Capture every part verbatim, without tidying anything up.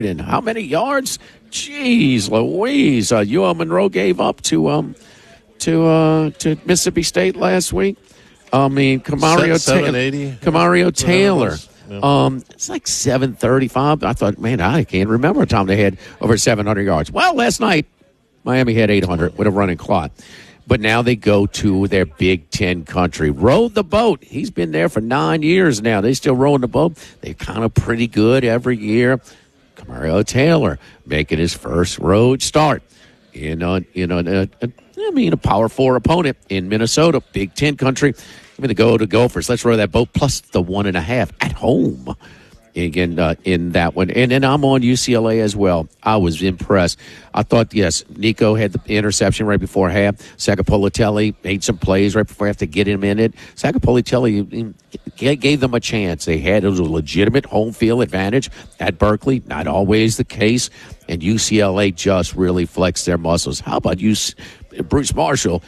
And how many yards? Jeez Louise. Uh, U L Monroe gave up to um to uh, to Mississippi State last week. I mean, Camario, Ta- Camario Taylor. Yeah. Um, it's like seven thirty-five. I thought, man, I can't remember a time they had over seven hundred yards. Well, last night, Miami had eight hundred with a running clock. But now they go to their Big Ten country. Rode the boat. He's been there for nine years now. They still rowing the boat. They're kind of pretty good every year. Camario Taylor making his first road start in, uh, in a, a, a, I mean, a Power Four opponent in Minnesota, Big Ten country. I'm going to go to Gophers. Let's row that boat plus the one and a half at home. Again, uh, in that one. And then I'm on U C L A as well. I was impressed. I thought, yes, Nico had the interception right before half. Sacapolitelli made some plays right before half to get him in it. Sacapolitelli gave them a chance. They had it was a legitimate home field advantage at Berkeley. Not always the case. And U C L A just really flexed their muscles. How about you, Bruce Marshall?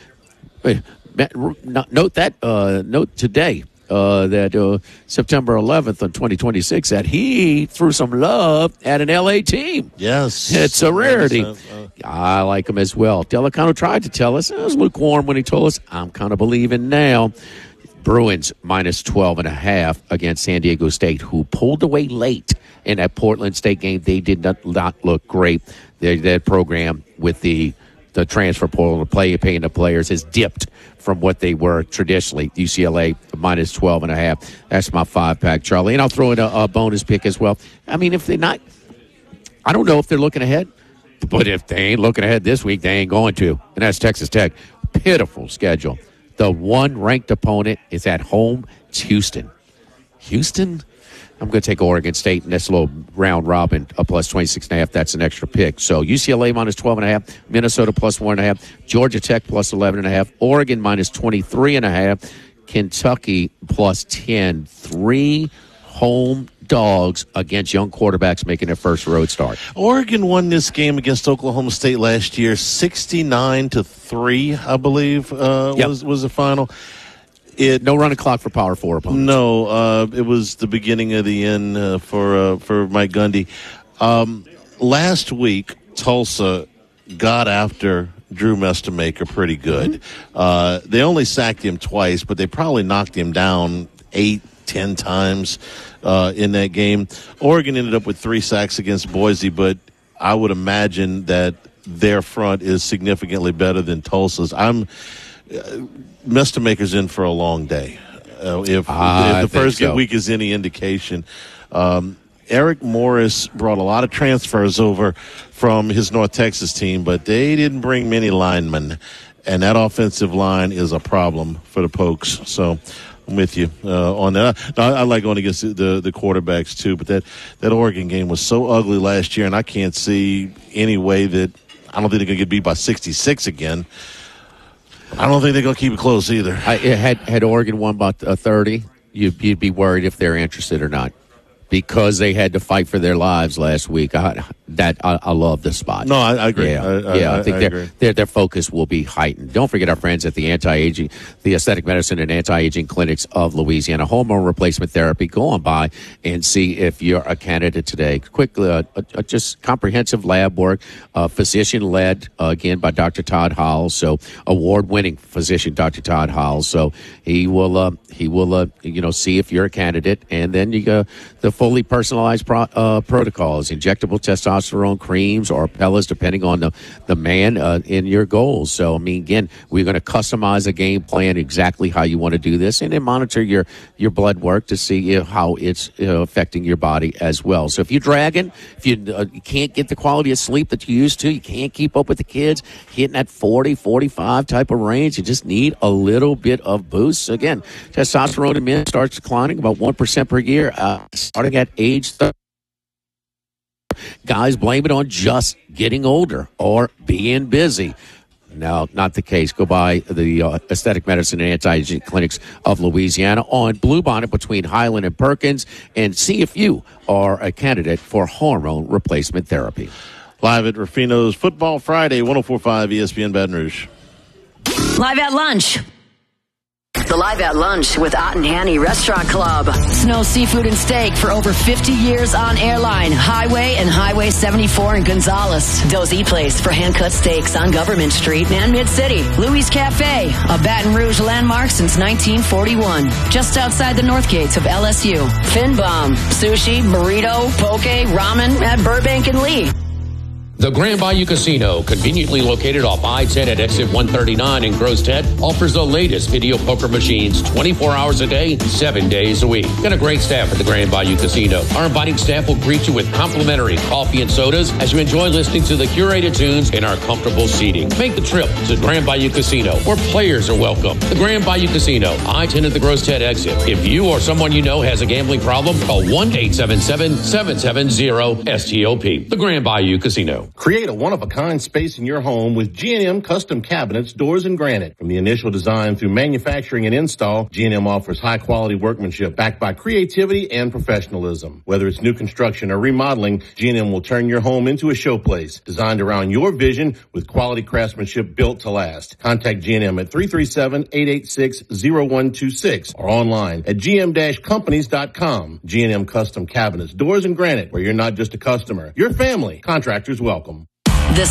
Note that, uh, note today. Uh, that uh, September eleventh of twenty twenty-six, that he threw some love at an L A team. Yes. It's a rarity. Uh, I like him as well. Delicano tried to tell us. It was lukewarm when he told us. I'm kind of believing now. Bruins minus twelve and a half against San Diego State, who pulled away late in that Portland State game. They did not, not look great. Their, their program with the the transfer portal, the play, paying the players has dipped from what they were traditionally. U C L A minus twelve and a half. That's my five pack, Charlie. And I'll throw in a, a bonus pick as well. I mean, if they're not, I don't know if they're looking ahead, but if they ain't looking ahead this week, they ain't going to. And that's Texas Tech. Pitiful schedule. The one ranked opponent is at home. It's Houston. Houston? I'm going to take Oregon State, and that's a little round robin, a plus twenty-six and a half. That's an extra pick. So U C L A minus twelve and a half, Minnesota plus one and a half, Georgia Tech plus eleven and a half, Oregon minus twenty-three and a half, Kentucky plus ten. Three home dogs against young quarterbacks making their first road start. Oregon won this game against Oklahoma State last year, sixty-nine to three, I believe, uh, yep. was was the final. It, no running clock for Power Four opponents. No, uh, it was the beginning of the end uh, for uh, for Mike Gundy. Um, last week, Tulsa got after Drew Mestamaker pretty good. Mm-hmm. Uh, they only sacked him twice, but they probably knocked him down eight, ten times uh, in that game. Oregon ended up with three sacks against Boise, but I would imagine that their front is significantly better than Tulsa's. I'm uh, Mestamaker's in for a long day. Uh, if, uh, if the first so. week is any indication. Um, Eric Morris brought a lot of transfers over from his North Texas team, but they didn't bring many linemen, and that offensive line is a problem for the Pokes. So I'm with you uh, on that. Now, I like going against the, the quarterbacks too, but that, that Oregon game was so ugly last year, and I can't see any way that I don't think they're going to get beat by sixty-six again. I don't think they're going to keep it close either. I, had had Oregon won by uh, thirty, you'd, you'd be worried if they're interested or not, because they had to fight for their lives last week. I, that I, I love this spot. No, I, I agree. Yeah, I, I, yeah. I, I think I their, agree. their their focus will be heightened. Don't forget our friends at the anti-aging, the aesthetic medicine and anti-aging clinics of Louisiana. Hormone replacement therapy. Go on by and see if you're a candidate today. Quick, uh, uh, just comprehensive lab work, uh, physician-led, uh, again, by Doctor Todd Howell. So award-winning physician, Doctor Todd Howell. So he will, uh, he will, uh, you know, see if you're a candidate, and then you go the fully personalized pro, uh, protocols, injectable testosterone creams or pellets, depending on the, the man uh, in your goals. So, I mean, again, we're going to customize a game plan exactly how you want to do this, and then monitor your, your blood work to see uh, how it's uh, affecting your body as well. So if you're dragging, if you, uh, you can't get the quality of sleep that you used to, you can't keep up with the kids, hitting that forty, forty-five type of range, you just need a little bit of boost. Again, testosterone in men starts declining about one percent per year, uh, starting at age thirty. Guys blame it on just getting older or being busy. No, not the case. Go by the uh, aesthetic medicine and anti-aging clinics of Louisiana on Bluebonnet between Highland and Perkins, and see if you are a candidate for hormone replacement therapy. Live at Rufino's Football Friday, one oh four point five E S P N Baton Rouge. Live at lunch. the Live at Lunch with Ott and Hanny Restaurant Club. Snow Seafood and Steak for over fifty years on Airline, Highway, and Highway seventy-four in Gonzales. Dozy Place for hand-cut steaks on Government Street and Mid-City. Louis Cafe, a Baton Rouge landmark since nineteen forty-one. Just outside the north gates of L S U. Finbom, sushi, burrito, poke, ramen at Burbank and Lee. The Grand Bayou Casino, conveniently located off I ten at exit one thirty-nine in Gross Ted, offers the latest video poker machines twenty-four hours a day, seven days a week. Got a great staff at the Grand Bayou Casino. Our inviting staff will greet you with complimentary coffee and sodas as you enjoy listening to the curated tunes in our comfortable seating. Make the trip to Grand Bayou Casino, where players are welcome. The Grand Bayou Casino, I ten at the Gross Ted exit. If you or someone you know has a gambling problem, call one eight seven seven, seven seven zero, S T O P. The Grand Bayou Casino. Create a one-of-a-kind space in your home with G and M Custom Cabinets, Doors, and Granite. From the initial design through manufacturing and install, G and M offers high-quality workmanship backed by creativity and professionalism. Whether it's new construction or remodeling, G and M will turn your home into a showplace designed around your vision with quality craftsmanship built to last. Contact G and M at three three seven, eight eight six, zero one two six or online at g m dash companies dot com. G and M Custom Cabinets, Doors, and Granite, where you're not just a customer, you're family. Contractors welcome.